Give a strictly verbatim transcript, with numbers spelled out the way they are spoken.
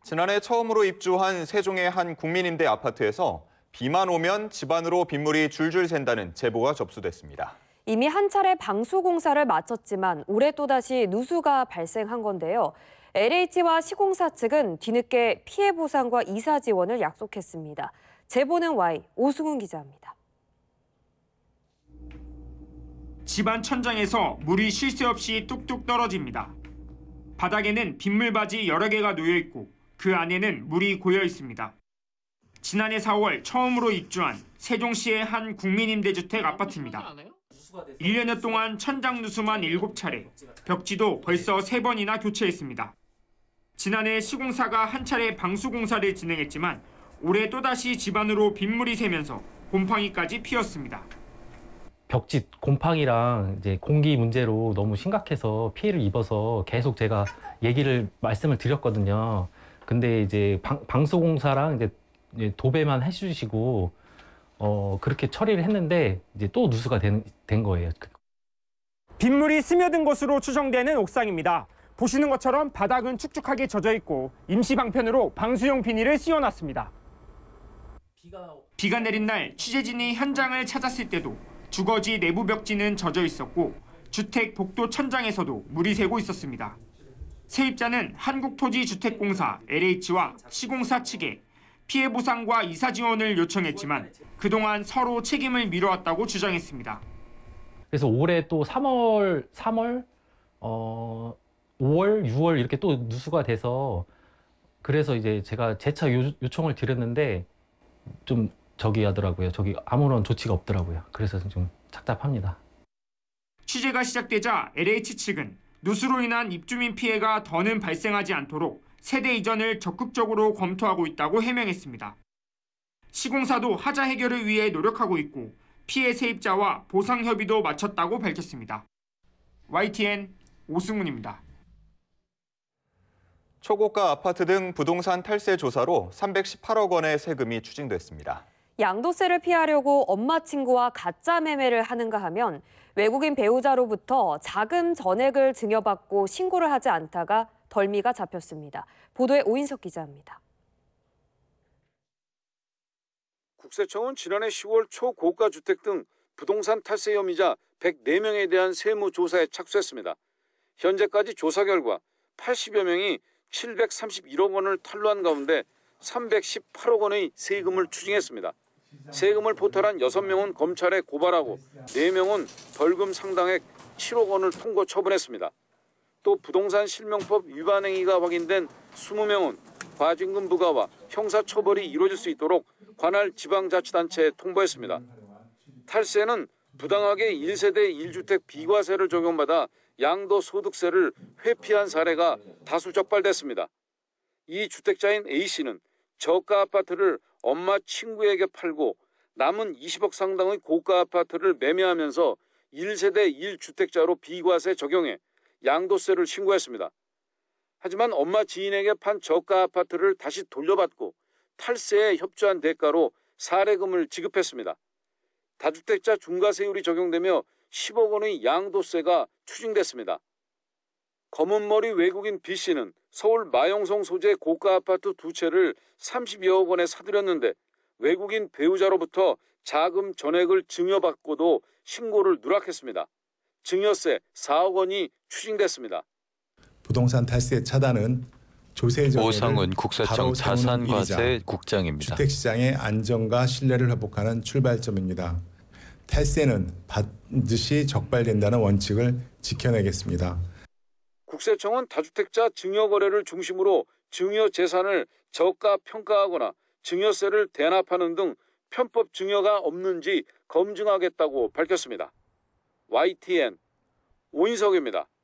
지난해 처음으로 입주한 세종의 한 국민임대 아파트에서 비만 오면 집안으로 빗물이 줄줄 샌다는 제보가 접수됐습니다. 이미 한 차례 방수 공사를 마쳤지만 올해 또다시 누수가 발생한 건데요. 엘에이치와 시공사 측은 뒤늦게 피해 보상과 이사 지원을 약속했습니다. 제보는 와이, 오승훈 기자입니다. 집안 천장에서 물이 쉴 새 없이 뚝뚝 떨어집니다. 바닥에는 빗물바지 여러 개가 놓여 있고 그 안에는 물이 고여 있습니다. 지난해 사월 처음으로 입주한 세종시의 한 국민임대주택 아파트입니다. 일 년여 동안 천장 누수만 일곱 차례, 벽지도 벌써 세 번이나 교체했습니다. 지난해 시공사가 한 차례 방수 공사를 진행했지만 올해 또다시 집안으로 빗물이 새면서 곰팡이까지 피었습니다. 벽지 곰팡이랑 이제 공기 문제로 너무 심각해서 피해를 입어서 계속 제가 얘기를 말씀을 드렸거든요. 근데 이제 방, 방수공사랑 이제 도배만 해주시고 어 그렇게 처리를 했는데 이제 또 누수가 된, 된 거예요. 빗물이 스며든 것으로 추정되는 옥상입니다. 보시는 것처럼 바닥은 축축하게 젖어 있고 임시 방편으로 방수용 비닐을 씌워놨습니다. 비가... 비가 내린 날 취재진이 현장을 찾았을 때도 주거지 내부 벽지는 젖어 있었고 주택 복도 천장에서도 물이 새고 있었습니다. 세입자는 한국토지주택공사 엘에이치와 시공사 측에 피해 보상과 이사 지원을 요청했지만 그동안 서로 책임을 미뤄왔다고 주장했습니다. 그래서 올해 또 삼월, 삼월, 어, 오월, 유월 이렇게 또 누수가 돼서 그래서 이제 제가 재차 요, 요청을 드렸는데 좀 저기 하더라고요. 저기 아무런 조치가 없더라고요. 그래서 좀 착잡합니다. 취재가 시작되자 엘에이치 측은 누수로 인한 입주민 피해가 더는 발생하지 않도록 세대 이전을 적극적으로 검토하고 있다고 해명했습니다. 시공사도 하자 해결을 위해 노력하고 있고 피해 세입자와 보상 협의도 마쳤다고 밝혔습니다. 와이티엔 오승훈입니다. 초고가 아파트 등 부동산 탈세 조사로 삼백십팔억 원의 세금이 추징됐습니다. 양도세를 피하려고 엄마 친구와 가짜 매매를 하는가 하면 외국인 배우자로부터 자금 전액을 증여받고 신고를 하지 않다가 덜미가 잡혔습니다. 보도에 오인석 기자입니다. 국세청은 지난해 시월 초고가 주택 등 부동산 탈세 혐의자 백사 명에 대한 세무조사에 착수했습니다. 현재까지 조사 결과 팔십여 명이 칠백삼십일억 원을 탈루한 가운데 삼백십팔억 원의 세금을 추징했습니다. 세금을 포탈한 여섯 명은 검찰에 고발하고 네 명은 벌금 상당액 칠억 원을 통고 처분했습니다. 또 부동산 실명법 위반 행위가 확인된 이십 명은 과징금 부과와 형사처벌이 이루어질 수 있도록 관할 지방자치단체에 통보했습니다. 탈세는 부당하게 일 세대 일 주택 비과세를 적용받아 양도소득세를 회피한 사례가 다수 적발됐습니다. 이 주택자인 A씨는 저가 아파트를 엄마 친구에게 팔고 남은 이십억 상당의 고가 아파트를 매매하면서 일 세대 일 주택자로 비과세 적용해 양도세를 신고했습니다. 하지만 엄마 지인에게 판 저가 아파트를 다시 돌려받고 탈세에 협조한 대가로 사례금을 지급했습니다. 다주택자 중과세율이 적용되며 십억 원의 양도세가 추징됐습니다. 검은머리 외국인 B씨는 서울 마영성 소재 고가 아파트 두 채를 삼십여억 원에 사들였는데 외국인 배우자로부터 자금 전액을 증여받고도 신고를 누락했습니다. 증여세 사억 원이 추징됐습니다. 부동산 탈세 차단은 조세정의를 오성훈 국세청 자산과세 국장입니다. 주택시장의 안정과 신뢰를 회복하는 출발점입니다. 탈세는 반드시 적발된다는 원칙을 지켜내겠습니다. 국세청은 다주택자 증여거래를 중심으로 증여 재산을 저가 평가하거나 증여세를 대납하는 등 편법 증여가 없는지 검증하겠다고 밝혔습니다. 와이티엔 오인석입니다.